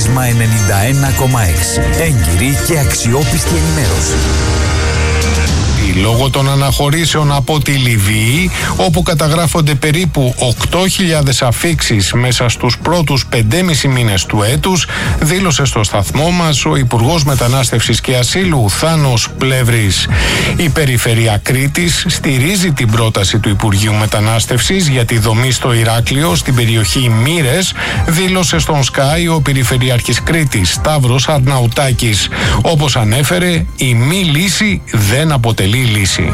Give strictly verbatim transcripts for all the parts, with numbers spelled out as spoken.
Πρίσμα ενενήντα ένα κόμμα έξι. Έγκυρη και αξιόπιστη ενημέρωση. Λόγω των αναχωρήσεων από τη Λιβύη, όπου καταγράφονται περίπου οκτώ χιλιάδες αφίξεις μέσα στους πρώτους πεντέμισι μήνες του έτους, δήλωσε στο σταθμό μας ο Υπουργός Μετανάστευσης και Ασύλου Θάνος Πλεύρης. Η Περιφέρεια Κρήτης στηρίζει την πρόταση του Υπουργείου Μετανάστευσης για τη δομή στο Ηράκλειο στην περιοχή Μύρες, δήλωσε στον Sky ο Περιφερειάρχης Κρήτης Σταύρος Αρναουτάκης. Όπως ανέφερε, η μη λύση δεν αποτελεί λύση.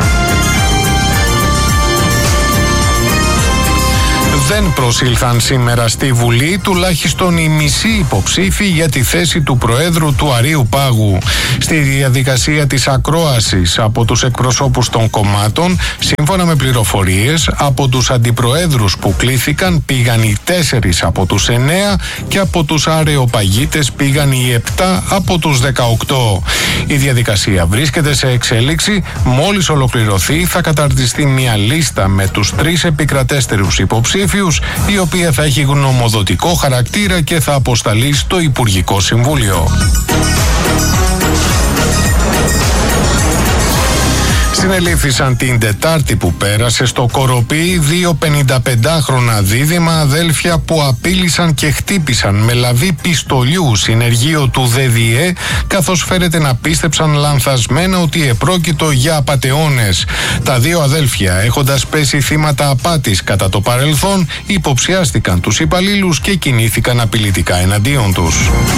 Δεν προσήλθαν σήμερα στη Βουλή τουλάχιστον οι μισοί υποψήφοι για τη θέση του Προέδρου του Αρείου Πάγου. Στη διαδικασία της ακρόασης από τους εκπροσώπους των κομμάτων, σύμφωνα με πληροφορίες, από τους αντιπροέδρους που κλήθηκαν πήγαν οι τέσσερις από τους εννέα και από τους αρεοπαγίτες πήγαν οι επτά από τους δεκαοκτώ. Η διαδικασία βρίσκεται σε εξέλιξη. Μόλις ολοκληρωθεί θα καταρτιστεί μια λίστα με τους τρεις επικρατέστερους υποψήφιους, η οποία θα έχει γνωμοδοτικό χαρακτήρα και θα αποσταλεί στο Υπουργικό Συμβούλιο. Συνελήφθησαν την Τετάρτη που πέρασε στο Κοροπή δύο πενηνταπεντάχρονα δίδυμα αδέλφια που απείλησαν και χτύπησαν με λαβή πιστολιού συνεργείο του ΔΔΕ, καθώς φέρεται να πίστεψαν λανθασμένα ότι επρόκειτο για απατεώνες. Τα δύο αδέλφια, έχοντας πέσει θύματα απάτης κατά το παρελθόν, υποψιάστηκαν τους υπαλλήλους και κινήθηκαν απειλητικά εναντίον τους.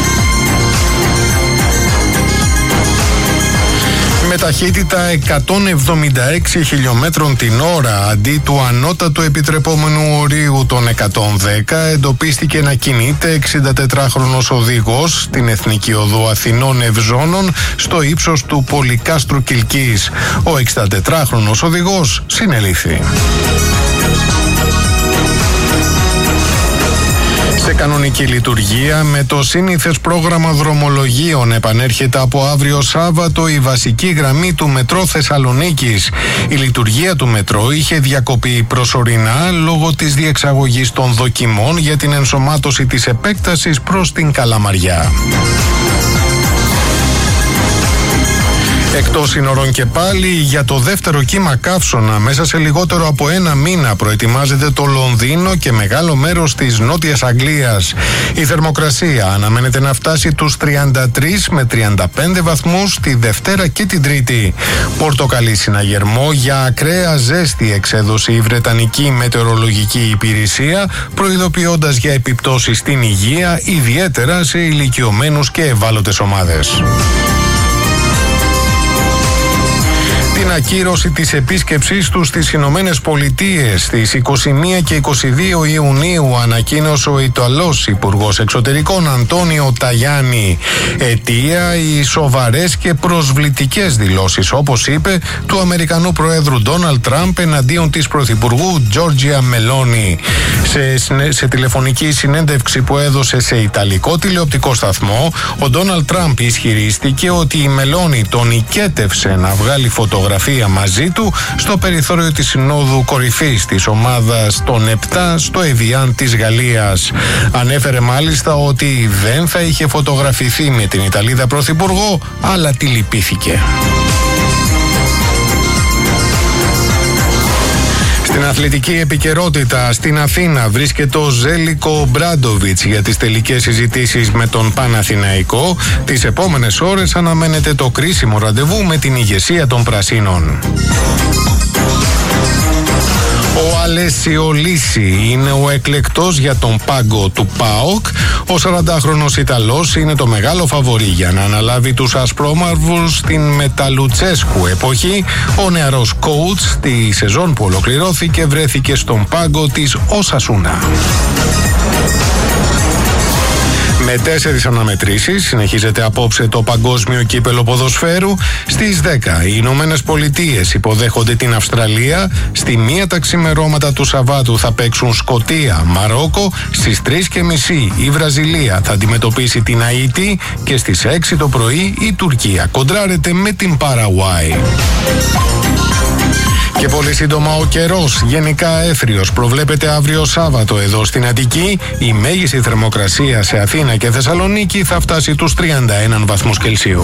Με ταχύτητα εκατόν εβδομήντα έξι χιλιόμετρων την ώρα αντί του ανώτατου επιτρεπόμενου ορίου των εκατόν δέκα, εντοπίστηκε να κινείται εξηντατετράχρονος οδηγός στην Εθνική Οδό Αθηνών Ευζώνων στο ύψος του Πολυκάστρου Κιλκής. Ο εξηντατετράχρονος οδηγός συνελήφθη. Σε κανονική λειτουργία, με το σύνηθες πρόγραμμα δρομολογίων επανέρχεται από αύριο Σάββατο η βασική γραμμή του Μετρό Θεσσαλονίκης. Η λειτουργία του Μετρό είχε διακοπεί προσωρινά λόγω της διεξαγωγής των δοκιμών για την ενσωμάτωση της επέκτασης προς την Καλαμαριά. Εκτός σύνορων και πάλι, για το δεύτερο κύμα καύσωνα μέσα σε λιγότερο από ένα μήνα προετοιμάζεται το Λονδίνο και μεγάλο μέρος της Νότιας Αγγλίας. Η θερμοκρασία αναμένεται να φτάσει τους τριάντα τρεις με τριάντα πέντε βαθμούς τη Δευτέρα και την Τρίτη. Πορτοκαλί συναγερμό για ακραία ζέστη εξέδωσε η Βρετανική Μετεωρολογική Υπηρεσία, προειδοποιώντας για επιπτώσεις στην υγεία, ιδιαίτερα σε ηλικιωμένους και ευάλωτες ομάδες. Την ακύρωση της επίσκεψής του στις Ηνωμένες Πολιτείες στις είκοσι μία και είκοσι δύο Ιουνίου ανακοίνωσε ο Ιταλός Υπουργός Εξωτερικών Αντώνιο Ταγιάννη. Αιτία οι σοβαρές και προσβλητικές δηλώσεις, όπως είπε, του Αμερικανού Προέδρου Ντόναλντ Τραμπ εναντίον της Πρωθυπουργού Τζόρτζια Μελόνι. Σε, σε τηλεφωνική συνέντευξη που έδωσε σε Ιταλικό τηλεοπτικό σταθμό, ο Ντόναλντ Τραμπ ισχυρίστηκε ότι η Μελόνι τον οικέτευσε να βγάλει φωτογραφία μαζί του στο περιθώριο της Συνόδου Κορυφής της ομάδας των επτά στο Εβιάν της Γαλλίας. Ανέφερε μάλιστα ότι δεν θα είχε φωτογραφηθεί με την Ιταλίδα Πρωθυπουργό, αλλά τη λυπήθηκε. Στην αθλητική επικαιρότητα, στην Αθήνα βρίσκεται ο Ζέλικο Μπράντοβιτς για τις τελικές συζητήσεις με τον Παναθηναϊκό. Τις επόμενες ώρες αναμένεται το κρίσιμο ραντεβού με την ηγεσία των Πρασίνων. Ο Αλέσιο Λύση είναι ο εκλεκτός για τον πάγκο του ΠΑΟΚ. Ο σαραντάχρονος Ιταλός είναι το μεγάλο φαβορί για να αναλάβει τους ασπρόμαυρους στην μεταλουτσέσκου εποχή. Ο νεαρός coach τη σεζόν που ολοκληρώθηκε βρέθηκε στον πάγκο της Οσασούνα. Με τέσσερις αναμετρήσεις συνεχίζεται απόψε το παγκόσμιο κύπελο ποδοσφαίρου. Στις δέκα οι Ηνωμένες Πολιτείες υποδέχονται την Αυστραλία. Στη μία τα ξημερώματα του Σαββάτου θα παίξουν Σκωτία, Μαρόκο. Στις τρεις και μισή η Βραζιλία θα αντιμετωπίσει την Αϊτή και στις έξι το πρωί η Τουρκία κοντράρεται με την Παραγουάη. Και πολύ σύντομα ο καιρός, γενικά έθριος, προβλέπεται αύριο Σάββατο εδώ στην Αττική. Η μέγιστη θερμοκρασία σε Αθήνα και Θεσσαλονίκη θα φτάσει τους τριάντα ένα βαθμούς Κελσίου.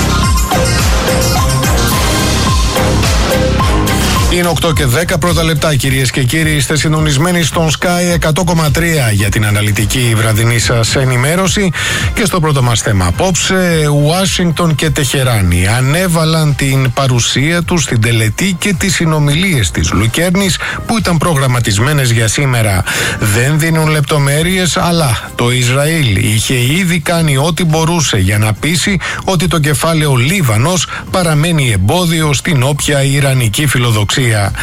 Είναι οκτώ και δέκα πρώτα λεπτά, κυρίες και κύριοι. Είστε συντονισμένοι στον Sky εκατό κόμμα τρία για την αναλυτική βραδινή σας ενημέρωση. Και στο πρώτο μας θέμα απόψε, Ουάσιγκτον και Τεχεράνη ανέβαλαν την παρουσία τους στην τελετή και τις συνομιλίες της Λουκέρνης που ήταν προγραμματισμένες για σήμερα. Δεν δίνουν λεπτομέρειες, αλλά το Ισραήλ είχε ήδη κάνει ό,τι μπορούσε για να πείσει ότι το κεφάλαιο Λίβανος παραμένει εμπόδιο στην όποια ιρανική φιλοδοξία.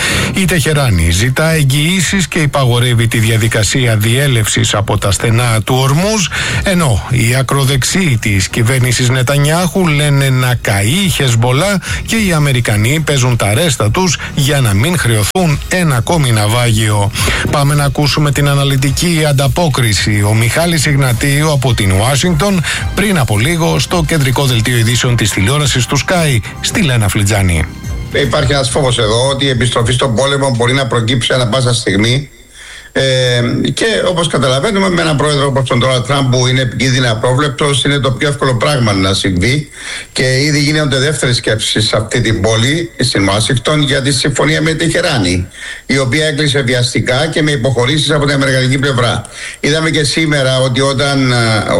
Η Τεχεράνη ζητά εγγυήσεις και υπαγορεύει τη διαδικασία διέλευσης από τα στενά του Ορμούζ, ενώ οι ακροδεξιοί της κυβέρνησης Νετανιάχου λένε να καεί η Χεσμπολά και οι Αμερικανοί παίζουν τα ρέστα τους για να μην χρεωθούν ένα ακόμη ναυάγιο. Πάμε να ακούσουμε την αναλυτική ανταπόκριση. Ο Μιχάλης Ιγνατίου από την Ουάσιγκτον πριν από λίγο στο κεντρικό δελτίο ειδήσεων της τηλεόρασης του Sky στη Λένα Φλιτζάνη. Υπάρχει ένας φόβος εδώ ότι η επιστροφή στον πόλεμο μπορεί να προκύψει ανά πάσα στιγμή. Ε, και όπως καταλαβαίνουμε, με έναν πρόεδρο όπως τον Ντόναλντ Τραμπ που είναι επικίνδυνα απρόβλεπτος, είναι το πιο εύκολο πράγμα να συμβεί. Και ήδη γίνονται δεύτερες σκέψεις σε αυτή την πόλη, στην Ουάσιγκτον, για τη συμφωνία με τη Τεχεράνη, η οποία έκλεισε βιαστικά και με υποχωρήσεις από την αμερικανική πλευρά. Είδαμε και σήμερα ότι όταν,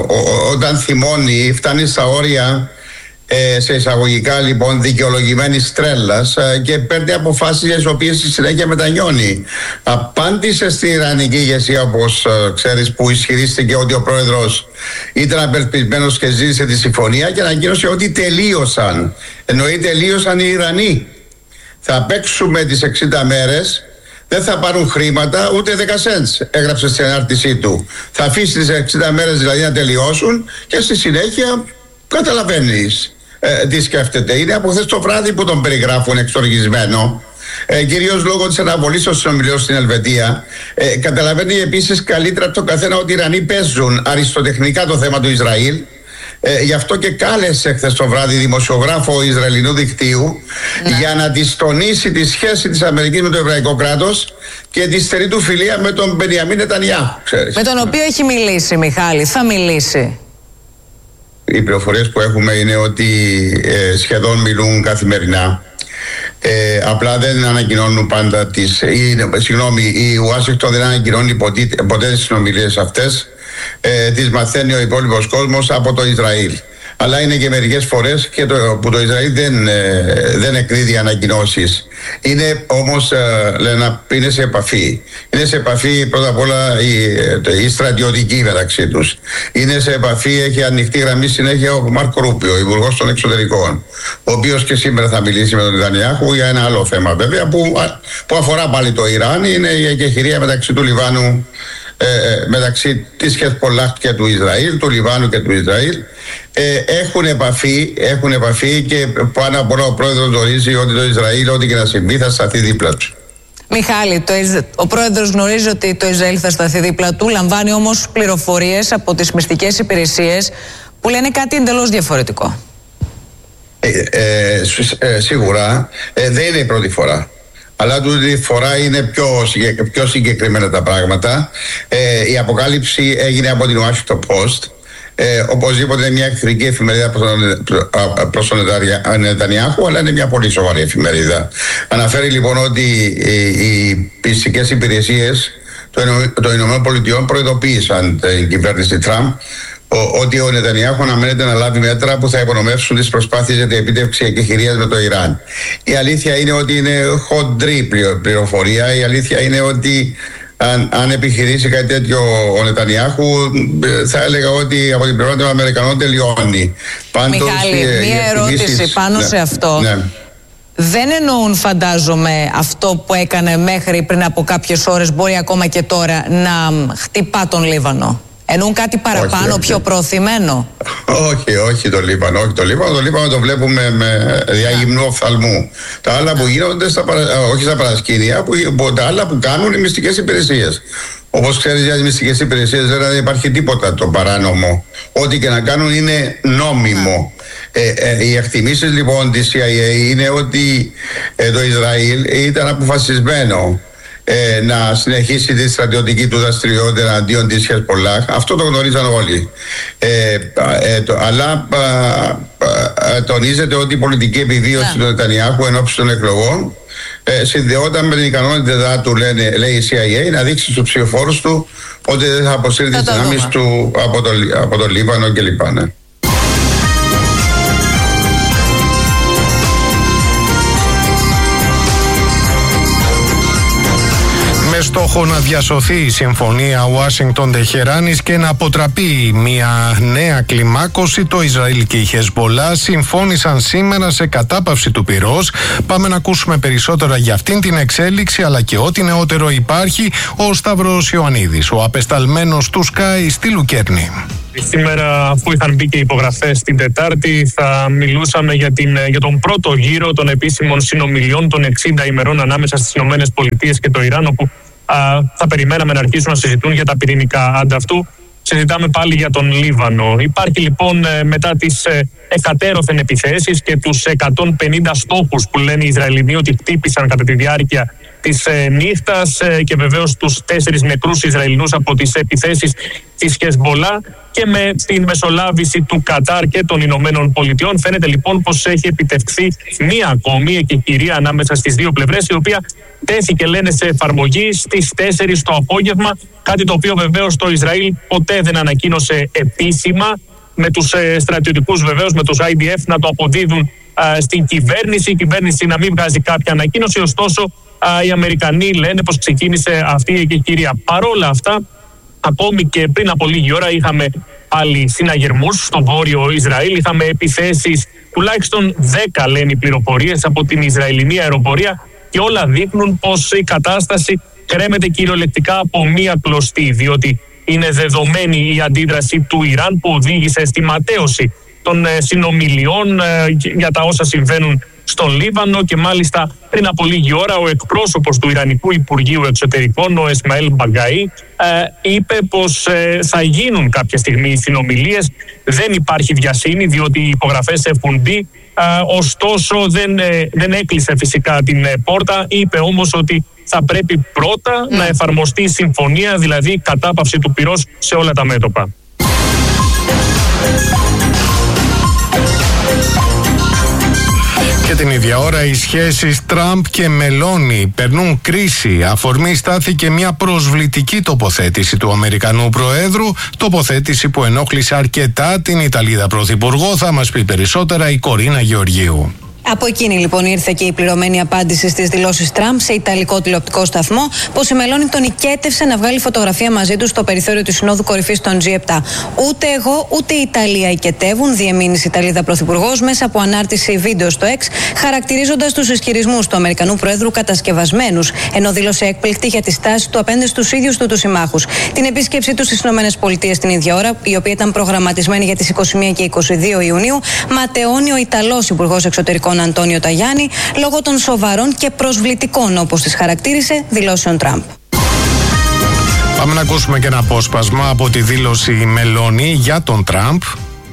όταν θυμώνει, φτάνει στα όρια, σε εισαγωγικά λοιπόν δικαιολογημένης τρέλας, και παίρνει αποφάσεις τις οποίες στη συνέχεια μετανιώνει. Απάντησε στην Ιρανική ηγεσία, όπως ξέρεις, που ισχυρίστηκε ότι ο πρόεδρος ήταν απελπισμένος και ζήτησε τη συμφωνία, και ανακοίνωσε ότι τελείωσαν. Εννοεί τελείωσαν οι Ιρανοί. Θα παίξουμε τις εξήντα μέρες, δεν θα πάρουν χρήματα ούτε δέκα σέντς, έγραψε στην ανάρτησή του. Θα αφήσει τις εξήντα μέρες δηλαδή να τελειώσουν και στη συνέχεια καταλαβαίνεις ε, τι σκέφτεται. Είναι από χθες το βράδυ που τον περιγράφουν εξοργισμένο, ε, κυρίως λόγω της αναβολής των συνομιλιών στην Ελβετία. Ε, καταλαβαίνει επίσης καλύτερα από τον καθένα ότι οι Ιρανοί παίζουν αριστοτεχνικά το θέμα του Ισραήλ. Ε, γι' αυτό και κάλεσε χθες το βράδυ δημοσιογράφο Ισραηλινού δικτύου, ναι, για να της τονίσει τη σχέση της Αμερικής με το εβραϊκό κράτος και τη στενή του φιλία με τον Μπενιαμίν Νετανιάχου, ξέρεις. Με τον οποίο έχει μιλήσει, Μιχάλη, θα μιλήσει. Οι πληροφορίες που έχουμε είναι ότι ε, σχεδόν μιλούν καθημερινά. Ε, απλά δεν ανακοινώνουν πάντα τις... Η, συγγνώμη, η Ουάσιγκτον δεν ανακοινώνει ποτέ, ποτέ τις συνομιλίες αυτές. Ε, τις μαθαίνει ο υπόλοιπος κόσμος από το Ισραήλ. Αλλά είναι και μερικές φορές και το, που το Ισραήλ δεν, ε, δεν εκδίδει ανακοινώσεις. Είναι όμως, ε, λένε, είναι σε επαφή. Είναι σε επαφή πρώτα απ' όλα η, η στρατιωτική μεταξύ τους. Είναι σε επαφή, έχει ανοιχτή γραμμή συνέχεια ο Μάρκο Ρούπιο, υπουργός των εξωτερικών, ο οποίος και σήμερα θα μιλήσει με τον Νετανιάχου για ένα άλλο θέμα βέβαια που, που αφορά πάλι το Ιράν. Είναι η εκεχηρία μεταξύ του Λιβάνου, Ε, μεταξύ της Χεσμπολάχ και του Ισραήλ, του Λιβάνου και του Ισραήλ. Ε, έχουν επαφή, έχουν επαφή και πάνω απ' όλα ο πρόεδρος γνωρίζει ότι το Ισραήλ, ό,τι και να συμβεί, θα σταθεί δίπλα του. Μιχάλη, το, ο πρόεδρος γνωρίζει ότι το Ισραήλ θα σταθεί δίπλα του, λαμβάνει όμως πληροφορίες από τις μυστικές υπηρεσίες που λένε κάτι εντελώς διαφορετικό. Ε, ε, ε, σίγουρα ε, δεν είναι η πρώτη φορά. Αλλά τούτη φορά είναι πιο, πιο συγκεκριμένα τα πράγματα. Ε, η αποκάλυψη έγινε από την Washington Post. Ε, οπωσδήποτε είναι μια εχθρική εφημερίδα προς τον Νετανιάχου, αλλά είναι μια πολύ σοβαρή εφημερίδα. Αναφέρει λοιπόν ότι οι, οι πιστικές υπηρεσίες των Ηνωμένων Πολιτειών προειδοποίησαν την κυβέρνηση Τραμπ ότι ο Νετανιάχου αναμένεται να λάβει μέτρα που θα υπονομεύσουν τις προσπάθειες για την επίτευξη εκεχηρίας με το Ιράν. Η αλήθεια είναι ότι είναι χοντρή πληροφορία. Η αλήθεια είναι ότι αν, αν επιχειρήσει κάτι τέτοιο ο Νετανιάχου, θα έλεγα ότι από την πλευρά των Αμερικανών τελειώνει. Πάντως, Μιχάλη, ε, μία ερώτηση πάνω ναι, σε αυτό. Ναι. Δεν εννοούν, φαντάζομαι, αυτό που έκανε μέχρι πριν από κάποιες ώρες, μπορεί ακόμα και τώρα, να χτυπά τον Λίβανο. Εννοούν κάτι παραπάνω, όχι, όχι, πιο προωθημένο. Όχι, όχι το Λίβανο. Όχι το Λίβανο. Το Λίβανο το βλέπουμε με διαγυμνού οφθαλμού. Τα άλλα που γίνονται, στα παρα... όχι στα παρασκήνια, που... τα άλλα που κάνουν οι μυστικές υπηρεσίες. Όπως ξέρεις, για τις μυστικές υπηρεσίες δεν υπάρχει τίποτα το παράνομο. Ό,τι και να κάνουν είναι νόμιμο. Ε, ε, οι εκτιμήσεις λοιπόν της σι άι έι είναι ότι ε, το Ισραήλ ήταν αποφασισμένο ε, να συνεχίσει τη στρατιωτική του δραστηριότητα αντίον της Χεσμολάχ. Αυτό το γνωρίζαν όλοι. Ε, ε, το, αλλά α, α, α, τονίζεται ότι η πολιτική επιβίωση του Νετανιάχου εν ώψη των εκλογών ε, συνδεόταν με την ικανότητά του, λένε, λέει η σι άι έι, να δείξει στους ψηφοφόρους του ότι δεν θα αποσύρει τις δυνάμεις του από το, από το Λίβανο κλπ. Ναι. Με στόχο να διασωθεί η συμφωνία Ουάσιγκτον-Τεχεράνης και να αποτραπεί μια νέα κλιμάκωση, το Ισραήλ και η Χεσμολάχ συμφώνησαν σήμερα σε κατάπαυση του πυρός. Πάμε να ακούσουμε περισσότερα για αυτήν την εξέλιξη, αλλά και ό,τι νεότερο υπάρχει. Ο Σταύρος Ιωαννίδης, ο απεσταλμένος του Sky στη Λουκέρνη. Σήμερα, αφού είχαν μπει και υπογραφές την Τετάρτη, θα μιλούσαμε για, την, για τον πρώτο γύρο των επίσημων συνομιλιών των εξήντα ημερών ανάμεσα στις Ηνωμένες Πολιτείες και το Ιράν, όπου α, θα περιμέναμε να αρχίσουν να συζητούν για τα πυρηνικά. Ανταυτού συζητάμε πάλι για τον Λίβανο. Υπάρχει λοιπόν μετά τις εκατέρωθεν επιθέσεις και τους εκατόν πενήντα στόχους που λένε οι Ισραηλινοί ότι χτύπησαν κατά τη διάρκεια της ε, νύχτας ε, και βεβαίως τους τέσσερις νεκρούς Ισραηλινούς από τις επιθέσεις της Χεσμολάχ και με την μεσολάβηση του Κατάρ και των Ηνωμένων Πολιτειών. Φαίνεται λοιπόν πως έχει επιτευχθεί μία ακόμη εκεχηρία ανάμεσα στις δύο πλευρές, η οποία τέθηκε, λένε, σε εφαρμογή στις τέσσερις το απόγευμα, κάτι το οποίο βεβαίως το Ισραήλ ποτέ δεν ανακοίνωσε επίσημα, με τους ε, στρατιωτικούς βεβαίως, με τους άι ντι εφ να το αποδίδουν ε, στην κυβέρνηση, η κυβέρνηση να μην βγάζει κάποια ανακοίνωση. Ωστόσο, οι Αμερικανοί λένε πως ξεκίνησε αυτή η εκεχηρία. Παρόλα αυτά, ακόμη και πριν από λίγη ώρα είχαμε πάλι συναγερμούς στο βόρειο Ισραήλ, είχαμε επιθέσεις, τουλάχιστον δέκα λένε οι πληροφορίες, από την Ισραηλινή αεροπορία, και όλα δείχνουν πως η κατάσταση κρέμεται κυριολεκτικά από μία κλωστή, διότι είναι δεδομένη η αντίδραση του Ιράν που οδήγησε στη ματέωση των συνομιλιών για τα όσα συμβαίνουν στον Λίβανο, και μάλιστα πριν από λίγη ώρα ο εκπρόσωπος του Ιρανικού Υπουργείου Εξωτερικών, ο Εσμαήλ Μπαγκαή, ε, είπε πως ε, θα γίνουν κάποια στιγμή οι συνομιλίες. Δεν υπάρχει βιασύνη, διότι οι υπογραφές έχουν μπει, ε, ωστόσο δεν, ε, δεν έκλεισε φυσικά την ε, πόρτα. Είπε όμως ότι θα πρέπει πρώτα mm. να εφαρμοστεί η συμφωνία, δηλαδή κατάπαυση του πυρός σε όλα τα μέτωπα. Και την ίδια ώρα οι σχέσεις Τραμπ και Μελόνι περνούν κρίση. Αφορμή στάθηκε μια προσβλητική τοποθέτηση του Αμερικανού Προέδρου, τοποθέτηση που ενόχλησε αρκετά την Ιταλίδα Πρωθυπουργό. Θα μας πει περισσότερα η Κορίνα Γεωργίου. Από εκείνη λοιπόν ήρθε και η πληρωμένη απάντηση στις δηλώσεις Τραμπ σε ιταλικό τηλεοπτικό σταθμό, πως η Μελόνι τον οικέτευσε να βγάλει φωτογραφία μαζί του στο περιθώριο της Συνόδου Κορυφής των τζι επτά. Ούτε εγώ ούτε η Ιταλία οικετεύουν, διεμήνυσε η Ιταλίδα Πρωθυπουργός μέσα από ανάρτηση βίντεο στο X, χαρακτηρίζοντας τους ισχυρισμούς του Αμερικανού Προέδρου κατασκευασμένους, ενώ δήλωσε έκπληκτη για τη στάση του απέναντι στους ίδιους του τους συμμάχους. Την επίσκεψή του στις ΗΠΑ την ίδια ώρα, η οποία ήταν προγραμματισμένη για τις είκοσι μία και είκοσι δύο Ιουνίου, ματαιώνει ο Ιταλός Υπουργός Εξωτερικών Αντώνιο Ταγιάννη λόγω των σοβαρών και προσβλητικών, όπως τις χαρακτήρισε, δηλώσεων Τραμπ. Πάμε να ακούσουμε και ένα απόσπασμα από τη δήλωση Μελόνι για τον Τραμπ.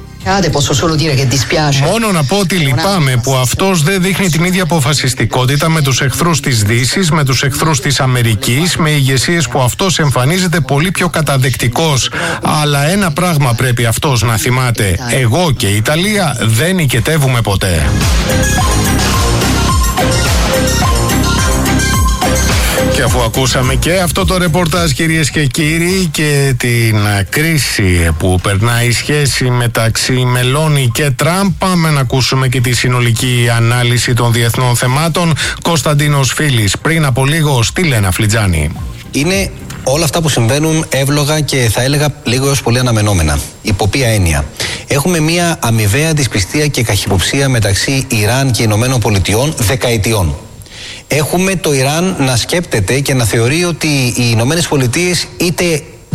Μόνο να πω ότι λυπάμαι που αυτός δεν δείχνει την ίδια αποφασιστικότητα με τους εχθρούς της Δύσης, με τους εχθρούς της Αμερικής, με ηγεσίες που αυτός εμφανίζεται πολύ πιο καταδεκτικός. Αλλά ένα πράγμα πρέπει αυτός να θυμάται: εγώ και η Ιταλία δεν οικετεύουμε ποτέ. Και αφού ακούσαμε και αυτό το ρεπορτάζ, κυρίες και κύριοι, και την κρίση που περνάει η σχέση μεταξύ Μελόνι και Τραμπ, πάμε να ακούσουμε και τη συνολική ανάλυση των διεθνών θεμάτων. Κωνσταντίνος Φίλης, πριν από λίγο στη Λένα Φλιτζάνη. Είναι όλα αυτά που συμβαίνουν εύλογα και θα έλεγα λίγο έως πολύ αναμενόμενα. Υπό ποια έννοια? Έχουμε μια αμοιβαία δυσπιστία και καχυποψία μεταξύ Ιράν και Ηνωμένων Πολιτειών δεκαετιών. Έχουμε το Ιράν να σκέπτεται και να θεωρεί ότι οι Ηνωμένες Πολιτείες είτε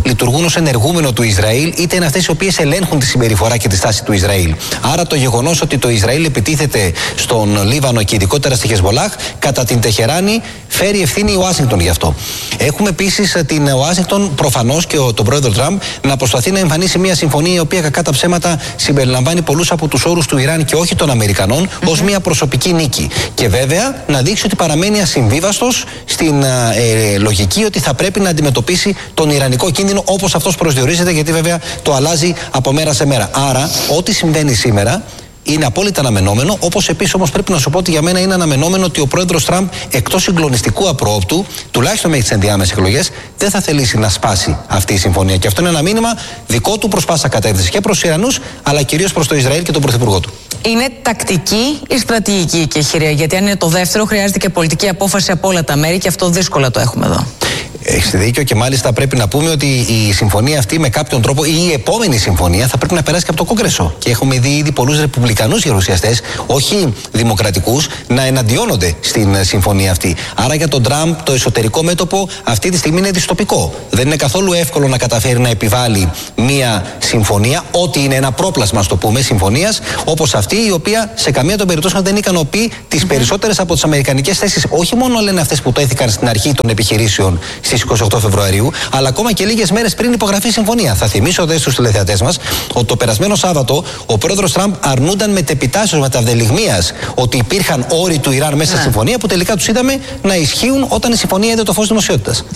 λειτουργούν ως ενεργούμενο του Ισραήλ, είτε είναι αυτές οι οποίες ελέγχουν τη συμπεριφορά και τη στάση του Ισραήλ. Άρα το γεγονός ότι το Ισραήλ επιτίθεται στον Λίβανο και ειδικότερα στη Χεσμολάχ, κατά την Τεχεράνη φέρει ευθύνη η Ουάσιγκτον γι' αυτό. Έχουμε επίσης την Ουάσιγκτον, προφανώς και τον πρόεδρο Τραμπ, να προσπαθεί να εμφανίσει μια συμφωνία η οποία κακά τα ψέματα συμπεριλαμβάνει πολλούς από τους όρους του Ιράν και όχι των Αμερικανών, mm-hmm. ως μια προσωπική νίκη. Και βέβαια να δείξει ότι παραμένει ασυμβίβαστος στην ε, λογική ότι θα πρέπει να αντιμετωπίσει τον Ιρανικό κίνδυνο όπως αυτός προσδιορίζεται, γιατί βέβαια το αλλάζει από μέρα σε μέρα. Άρα, ό,τι συμβαίνει σήμερα είναι απόλυτα αναμενόμενο, όπως επίσης όμως πρέπει να σου πω ότι για μένα είναι αναμενόμενο ότι ο πρόεδρος Τραμπ, εκτός συγκλονιστικού απρόοπτου, τουλάχιστον μέχρι τις ενδιάμεσες εκλογές, δεν θα θελήσει να σπάσει αυτή η συμφωνία. Και αυτό είναι ένα μήνυμα δικό του προς πάσα κατεύθυνση και προς τους Ιρανούς, αλλά κυρίως προς το Ισραήλ και τον πρωθυπουργό του. Είναι τακτική ή στρατηγική, και χειρία, γιατί αν είναι το δεύτερο, χρειάζεται και πολιτική απόφαση από όλα τα μέρη και αυτό δύσκολα το έχουμε εδώ. Έχετε δίκιο και μάλιστα πρέπει να πούμε ότι η συμφωνία αυτή με κάποιον τρόπο ή η επόμενη συμφωνία θα πρέπει να περάσει και από το Κογκρέσο. Και έχουμε δει ήδη πολλούς ρεπουμπλικανούς γερουσιαστές, όχι δημοκρατικούς, να εναντιώνονται στην συμφωνία αυτή. Άρα για τον Τραμπ το εσωτερικό μέτωπο αυτή τη στιγμή είναι δυστοπικό. Δεν είναι καθόλου εύκολο να καταφέρει να επιβάλλει μία συμφωνία, ό,τι είναι ένα πρόπλασμα, ας το πούμε, συμφωνίας, όπως αυτή, η οποία σε καμία των περιπτώσεων δεν ικανοποιεί τις περισσότερες από τις αμερικανικές θέσεις. Όχι μόνο λένε αυτές που τέθηκαν στην αρχή των επιχειρήσεων στις είκοσι οκτώ Φεβρουαρίου, αλλά ακόμα και λίγες μέρες πριν υπογραφεί η συμφωνία. Θα θυμίσω δε στους τηλεθεατές μας ότι το περασμένο Σάββατο ο πρόεδρος Τραμπ αρνούνταν μετεπιτάσεως μεταβδελιγμίας ότι υπήρχαν όροι του Ιράν μέσα στη συμφωνία, που τελικά τους είδαμε να ισχύουν όταν η συμφωνία είδε το φως δημοσιότητας.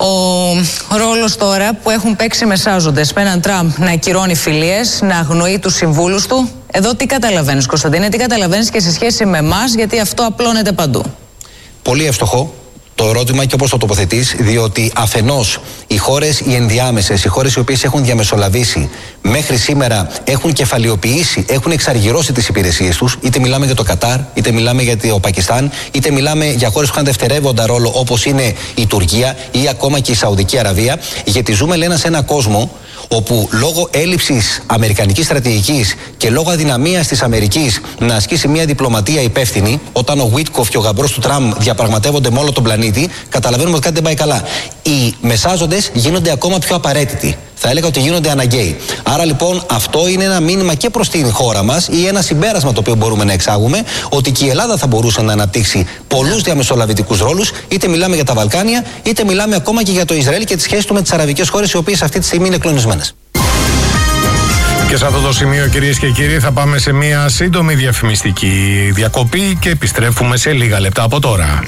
Ο ρόλος τώρα που έχουν παίξει οι μεσάζοντες με έναν Τραμπ να ακυρώνει φιλίες, να αγνοεί τους συμβούλους του, εδώ τι καταλαβαίνεις, Κωνσταντίνε, τι καταλαβαίνεις και σε σχέση με εμάς, γιατί αυτό απλώνεται παντού? Πολύ εύστοχο το ερώτημα και όπως το τοποθετείς, διότι αφενός οι χώρες οι ενδιάμεσες, οι χώρες οι οποίες έχουν διαμεσολαβήσει μέχρι σήμερα, έχουν κεφαλαιοποιήσει, έχουν εξαργυρώσει τις υπηρεσίες τους, είτε μιλάμε για το Κατάρ, είτε μιλάμε για το Πακιστάν, είτε μιλάμε για χώρες που είχαν δευτερεύοντα ρόλο όπως είναι η Τουρκία ή ακόμα και η Σαουδική Αραβία, γιατί ζούμε, λένε, σε ένα κόσμο όπου λόγω έλλειψης αμερικανικής στρατηγικής και λόγω αδυναμίας της Αμερικής να ασκήσει μια διπλωματία υπεύθυνη, όταν ο Βίτκοφ και ο γαμπρός του Τραμπ διαπραγματεύονται με όλο τον πλανήτη, καταλαβαίνουμε ότι κάτι δεν πάει καλά. Οι μεσάζοντες γίνονται ακόμα πιο απαραίτητοι. Θα έλεγα ότι γίνονται αναγκαίοι. Άρα λοιπόν αυτό είναι ένα μήνυμα και προς την χώρα μας ή ένα συμπέρασμα το οποίο μπορούμε να εξάγουμε, ότι και η Ελλάδα θα μπορούσε να αναπτύξει πολλούς διαμεσολαβητικούς ρόλους, είτε μιλάμε για τα Βαλκάνια, είτε μιλάμε ακόμα και για το Ισραήλ και τις σχέσεις του με τις αραβικές χώρες, οι οποίες αυτή τη στιγμή είναι κλονισμένες. Και σε αυτό το σημείο, κυρίες και κύριοι, θα πάμε σε μια σύντομη διαφημιστική διακοπή και επιστρέφουμε σε λίγα λεπτά από τώρα.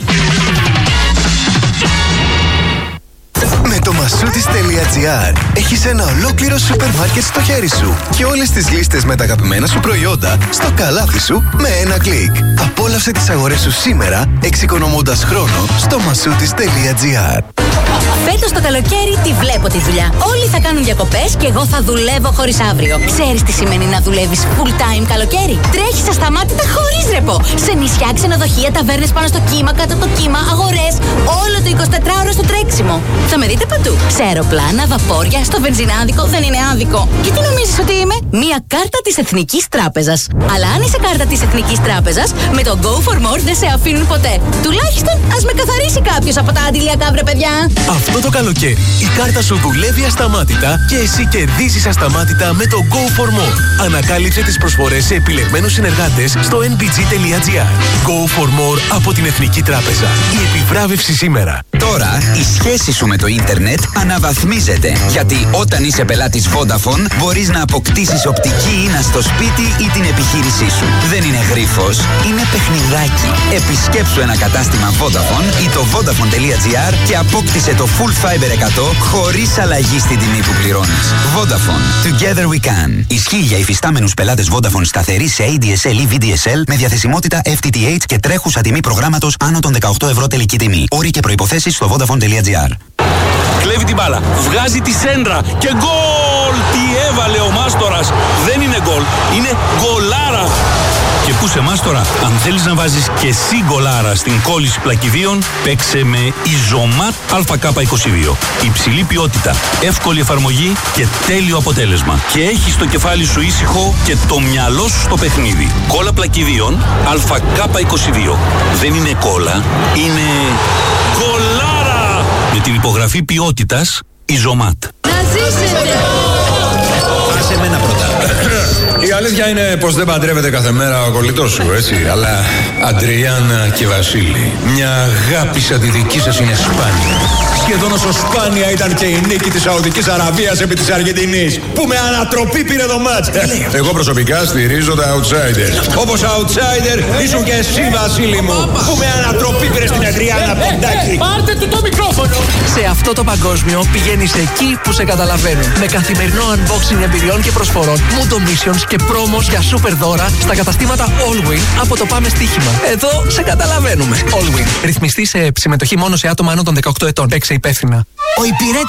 Με το Masoutis.gr έχεις ένα ολόκληρο σούπερ μάρκετ στο χέρι σου και όλες τις λίστες με τα αγαπημένα σου προϊόντα στο καλάθι σου με ένα κλικ. Απόλαυσε τις αγορές σου σήμερα, εξοικονομώντας χρόνο στο Masoutis.gr. Φέτος το καλοκαίρι τη βλέπω τη δουλειά. Όλοι θα κάνουν διακοπές και εγώ θα δουλεύω χωρίς αύριο. Ξέρεις τι σημαίνει να δουλεύεις full time καλοκαίρι? Τρέχεις ασταμάτητα χωρίς ρεπό. Σε νησιά, ξενοδοχεία, ταβέρνες πάνω στο κύμα, κάτω από το κύμα, αγορές. Όλο το εικοσιτετράωρο στο τρέξιμο. Θα με δείτε παντού. Σε αεροπλάνα, βαπόρια, στο βενζινάδικο. Δεν είναι άδικο. Και τι νομίζεις ότι είμαι? Μία κάρτα της Εθνικής Τράπεζας. Αλλά αν είσαι κάρτα της Εθνικής Τράπεζας, με το Go for More δεν σε αφήνουν ποτέ. Τουλάχιστον ας με καθαρίσει κάποιος από τα αντιλιακά, βρε παιδιά. Αυτό το καλοκαίρι η κάρτα σου δουλεύει ασταμάτητα και εσύ κερδίζεις ασταμάτητα με το Go for More. Ανακάλυψε τις προσφορές σε επιλεγμένους συνεργάτες στο εν μπι τζι τελεία τζι άρ. Go for More από την Εθνική Τράπεζα. Η επιβράβευση σήμερα. Τώρα η σχέση σου με το ίντερνετ αναβαθμίζεται. Γιατί όταν είσαι πελάτης Vodafone μπορείς να αποκτήσεις οπτική ίνα στο σπίτι ή την επιχείρησή σου. Δεν είναι γρίφος, είναι παιχνιδάκι. Επισκέψου ένα κατάστημα Vodafone ή το vodafone τελεία τζι άρ και απόκτησε το Full Fiber εκατό χωρίς αλλαγή στην τιμή που πληρώνεις. Vodafone. Together we can. Ισχύει για υφιστάμενους πελάτες Vodafone σταθερή σε έι ντι ες ελ ή βι ντι ες ελ με διαθεσιμότητα εφ τι τι έιτς και τρέχουσα τιμή προγράμματος άνω των δεκαοκτώ ευρώ τελική τιμή. Όροι και προϋποθέσεις στο vodafone τελεία τζι άρ. Κλέβει την μπάλα, βγάζει τη σέντρα και γκολ! Τι έβαλε ο Μάστορας! Δεν είναι γκολ, είναι γκολάρα! Και πού σε Μάστορα, αν θέλεις να βάζεις και εσύ γκολάρα στην κόλληση πλακιδίων, παίξε με Ιζωμάτ Α Κ είκοσι δύο. Υψηλή ποιότητα, εύκολη εφαρμογή και τέλειο αποτέλεσμα. Και έχεις το κεφάλι σου ήσυχο και το μυαλό σου στο παιχνίδι. Κόλλα πλακιδίων Α Κ είκοσι δύο. Δεν είναι κόλλα, είναι γκολάρα! Με την υπογραφή ποιότητας Ιζωμάτ. Άσε εμένα πρώτα. Η αλήθεια είναι πως δεν παντρεύεται κάθε μέρα ο κολλητός σου, έτσι. Αλλά Αντριάννα και Βασίλη, μια αγάπη σαν τη δική σας είναι σπάνια. Σχεδόν όσο σπάνια ήταν και η νίκη της Σαουδικής Αραβίας επί της Αργεντινής, που με ανατροπή πήρε το μάτς. Εγώ προσωπικά στηρίζω τα outsiders. Όπως outsider ήσουν και εσύ, Βασίλη μου, που με ανατροπή πήρε στην Αντριάννα Ποντάκη. Πάρτε του το μικρόφωνο. Σε αυτό το παγκόσμιο πηγαίνεις εκεί που σε καταλαβαίνουν. Με καθημερινό unboxing εμπειριών και προσφορών, Mundo Missions και πρόμος για super δώρα στα καταστήματα Allwin από το Πάμε Στοίχημα. Εδώ σε καταλαβαίνουμε. Allwin. Ρυθμιστή σε συμμετοχή μόνο σε άτομα άνω των δεκαοκτώ ετών. Παίξε υπεύθυνα. Ο υπηρέτης